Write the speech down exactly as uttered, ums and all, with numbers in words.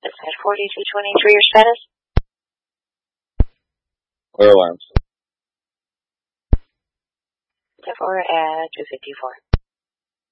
At forty-two twenty-three, your status? Clear alarms. Therefore, at two fifty-four.